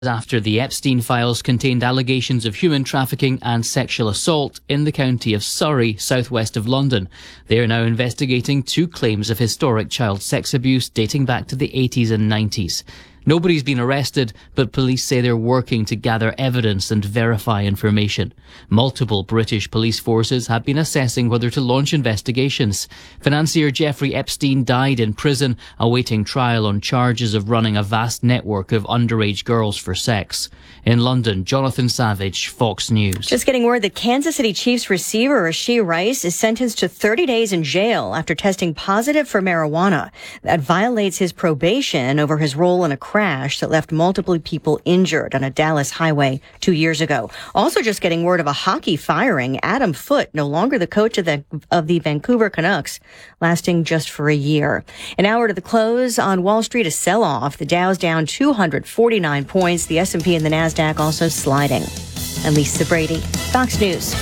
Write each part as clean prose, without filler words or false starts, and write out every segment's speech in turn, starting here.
After the Epstein files contained allegations of human trafficking and sexual assault in the county of Surrey, southwest of London. They are now investigating 2 claims of historic child sex abuse dating back to the 80s and 90s. Nobody's been arrested, but police say they're working to gather evidence and verify information. Multiple British police forces have been assessing whether to launch investigations. Financier Jeffrey Epstein died in prison, awaiting trial on charges of running a vast network of underage girls for sex. In London, Jonathan Savage, Fox News. Just getting word that Kansas City Chiefs receiver Rashee Rice is sentenced to 30 days in jail after testing positive for marijuana. That violates his probation over his role in a crash that left multiple people injured on a Dallas highway 2 years ago. Also just getting word of a hockey firing. Adam Foote, no longer the coach of the Vancouver Canucks, lasting just for a year. An hour to the close on Wall Street, a sell-off. The Dow's down 249 points. The S&P and the NASDAQ also sliding. I'm Lisa Brady, Fox News.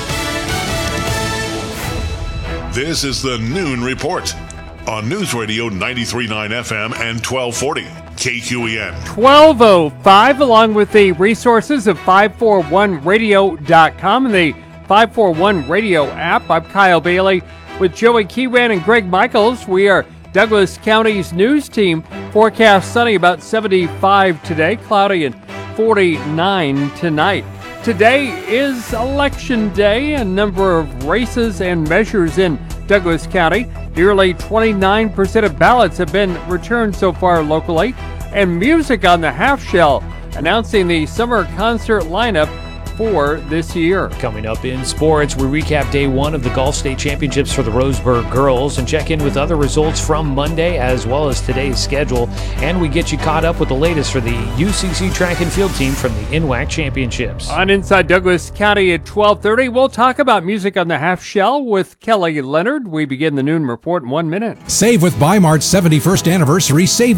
This is the Noon Report on News Radio 93.9 FM and 1240 KQEN. 12:05, along with the resources of 541radio.com and the 541 Radio app. I'm Kyle Bailey with Joey Keewan and Greg Michaels. We are Douglas County's news team. Forecast sunny, about 75 today, cloudy and 49 tonight. Today is Election Day. A number of races and measures in Douglas County. Nearly 29% of ballots have been returned so far locally. And music on the half shell, announcing the summer concert lineup for this year. Coming up in sports, we recap day 1 of the Golf State Championships for the Roseburg girls and check in with other results from Monday as well as today's schedule. And we get you caught up with the latest for the UCC track and field team from the NWAC Championships. On Inside Douglas County at 12:30, we'll talk about music on the half shell with Kelly Leonard. We begin the Noon Report in 1 minute. Save with Bi-Mart's 71st anniversary. Save